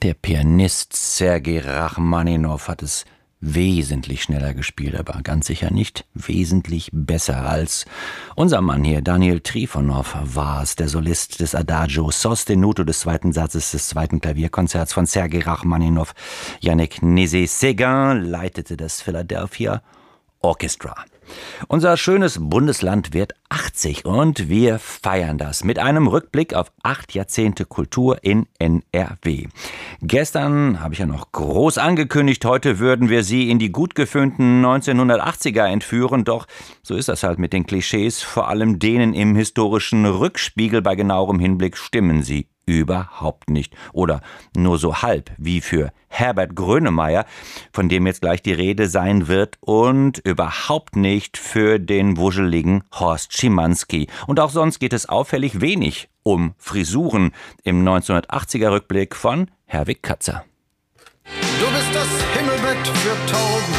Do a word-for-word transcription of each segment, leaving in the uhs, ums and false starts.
Der Pianist Sergei Rachmaninow hat es wesentlich schneller gespielt, aber ganz sicher nicht wesentlich besser als unser Mann hier, Daniel Trifonow, war es, der Solist des Adagio sostenuto des zweiten Satzes des zweiten Klavierkonzerts von Sergei Rachmaninow. Yannick Nézet-Séguin leitete das Philadelphia Orchestra. Unser schönes Bundesland wird achtzig und wir feiern das mit einem Rückblick auf acht Jahrzehnte Kultur in N R W. Gestern habe ich ja noch groß angekündigt, heute würden wir Sie in die gut geföhnten neunzehnhundertachtziger entführen, doch so ist das halt mit den Klischees, vor allem denen im historischen Rückspiegel. Bei genauerem Hinblick stimmen sie überhaupt nicht oder nur so halb, wie für Herbert Grönemeyer, von dem jetzt gleich die Rede sein wird, und überhaupt nicht für den wuscheligen Horst Schimanski. Und auch sonst geht es auffällig wenig um Frisuren im neunzehnhundertachtziger Rückblick von Herwig Katzer. Du bist das Himmelbett für Tauben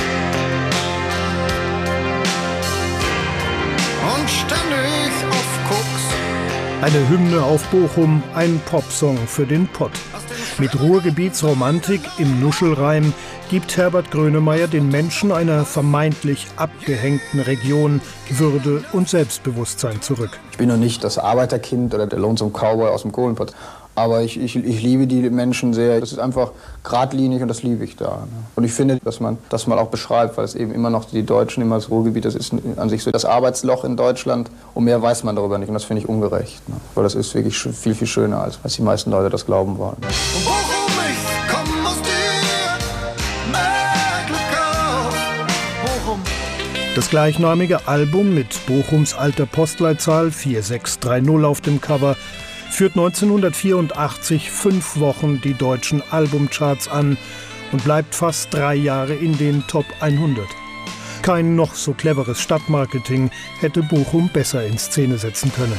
und ständig auf Koks. Eine Hymne auf Bochum, ein Popsong für den Pott. Mit Ruhrgebietsromantik im Nuschelreim gibt Herbert Grönemeyer den Menschen einer vermeintlich abgehängten Region Würde und Selbstbewusstsein zurück. Ich bin noch nicht das Arbeiterkind oder der Lonesome Cowboy aus dem Kohlenpott. Aber ich, ich, ich liebe die Menschen sehr. Das ist einfach geradlinig und das liebe ich da. Und ich finde, dass man das mal auch beschreibt, weil es eben immer noch die Deutschen, immer das Ruhrgebiet, das ist an sich so das Arbeitsloch in Deutschland. Und mehr weiß man darüber nicht. Und das finde ich ungerecht. Ne? Weil das ist wirklich viel, viel schöner, als, als die meisten Leute das glauben wollen. Und Bochum, ich komm aus dir, mehr Glück auf, Bochum. Das gleichnamige Album mit Bochums alter Postleitzahl vier sechs drei null auf dem Cover führt neunzehnhundertvierundachtzig fünf Wochen die deutschen Albumcharts an und bleibt fast drei Jahre in den Top hundert. Kein noch so cleveres Stadtmarketing hätte Bochum besser in Szene setzen können.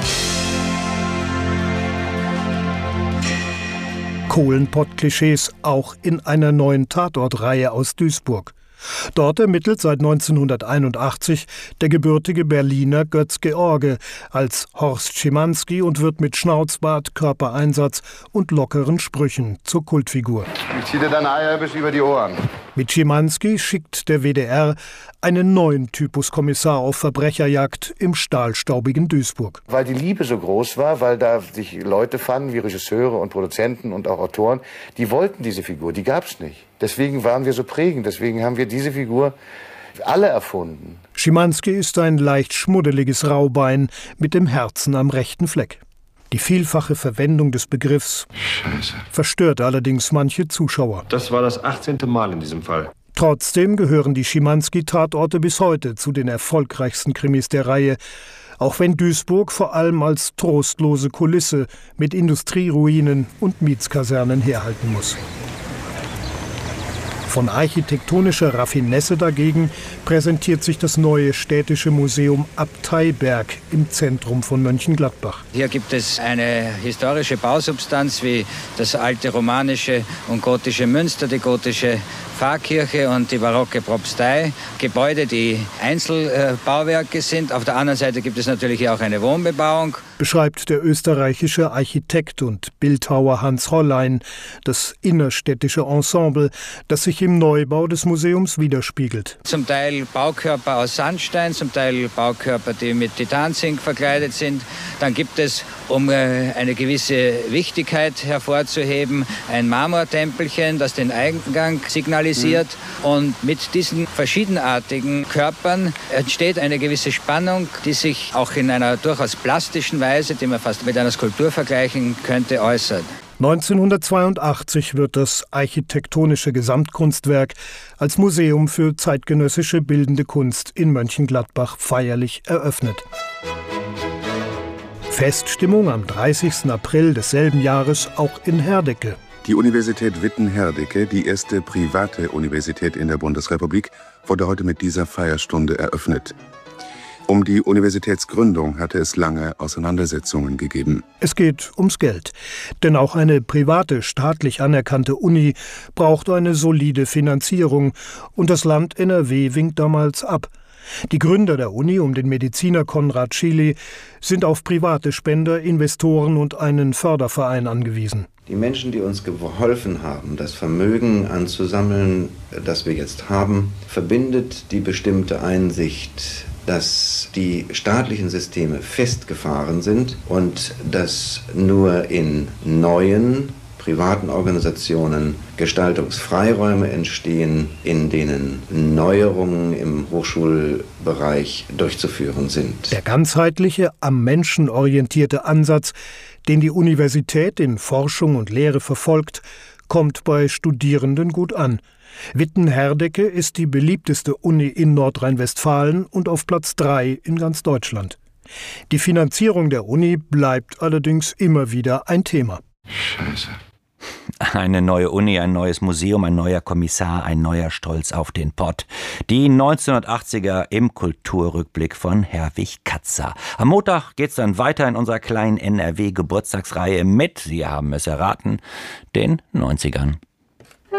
Kohlenpott-Klischees auch in einer neuen Tatortreihe aus Duisburg. Dort ermittelt seit neunzehnhunderteinundachtzig der gebürtige Berliner Götz George als Horst Schimanski und wird mit Schnauzbart, Körpereinsatz und lockeren Sprüchen zur Kultfigur. Ich zieh dir deine Eier bis über die Ohren. Mit Schimanski schickt der W D R einen neuen Typus Kommissar auf Verbrecherjagd im stahlstaubigen Duisburg. Weil die Liebe so groß war, weil da sich Leute fanden, wie Regisseure und Produzenten und auch Autoren, die wollten diese Figur, die gab's nicht. Deswegen waren wir so prägend, deswegen haben wir diese Figur alle erfunden. Schimanski ist ein leicht schmuddeliges Raubein mit dem Herzen am rechten Fleck. Die vielfache Verwendung des Begriffs Scheiße. verstört allerdings manche Zuschauer. Das war das achtzehnte Mal in diesem Fall. Trotzdem gehören die Schimanski-Tatorte bis heute zu den erfolgreichsten Krimis der Reihe, auch wenn Duisburg vor allem als trostlose Kulisse mit Industrieruinen und Mietskasernen herhalten muss. Von architektonischer Raffinesse dagegen präsentiert sich das neue städtische Museum Abteiberg im Zentrum von Mönchengladbach. Hier gibt es eine historische Bausubstanz wie das alte romanische und gotische Münster, die gotische Pfarrkirche und die barocke Propstei. Gebäude, die Einzelbauwerke sind. Auf der anderen Seite gibt es natürlich auch eine Wohnbebauung. Beschreibt der österreichische Architekt und Bildhauer Hans Hollein das innerstädtische Ensemble, das sich im Neubau des Museums widerspiegelt. Zum Teil Baukörper aus Sandstein, zum Teil Baukörper, die mit Titanzink verkleidet sind. Dann gibt es, um eine gewisse Wichtigkeit hervorzuheben, ein Marmortempelchen, das den Eingang signalisiert. Mhm. Und mit diesen verschiedenartigen Körpern entsteht eine gewisse Spannung, die sich auch in einer durchaus plastischen Weise, die man fast mit einer Skulptur vergleichen könnte, äußert. neunzehnhundertzweiundachtzig wird das architektonische Gesamtkunstwerk als Museum für zeitgenössische bildende Kunst in Mönchengladbach feierlich eröffnet. Feststimmung am dreißigsten April desselben Jahres auch in Herdecke. Die Universität Witten-Herdecke, die erste private Universität in der Bundesrepublik, wurde heute mit dieser Feierstunde eröffnet. Um die Universitätsgründung hatte es lange Auseinandersetzungen gegeben. Es geht ums Geld. Denn auch eine private, staatlich anerkannte Uni braucht eine solide Finanzierung. Und das Land N R W winkt damals ab. Die Gründer der Uni um den Mediziner Konrad Schily sind auf private Spender, Investoren und einen Förderverein angewiesen. Die Menschen, die uns geholfen haben, das Vermögen anzusammeln, das wir jetzt haben, verbindet die bestimmte Einsicht, dass die staatlichen Systeme festgefahren sind und dass nur in neuen privaten Organisationen Gestaltungsfreiräume entstehen, in denen Neuerungen im Hochschulbereich durchzuführen sind. Der ganzheitliche, am Menschen orientierte Ansatz, den die Universität in Forschung und Lehre verfolgt, kommt bei Studierenden gut an. Witten-Herdecke ist die beliebteste Uni in Nordrhein-Westfalen und auf Platz drei in ganz Deutschland. Die Finanzierung der Uni bleibt allerdings immer wieder ein Thema. Scheiße. Eine neue Uni, ein neues Museum, ein neuer Kommissar, ein neuer Stolz auf den Pott. Die neunzehnhundertachtziger im Kulturrückblick von Herwig Katzer. Am Montag geht's dann weiter in unserer kleinen N R W-Geburtstagsreihe mit, Sie haben es erraten, den neunzigern.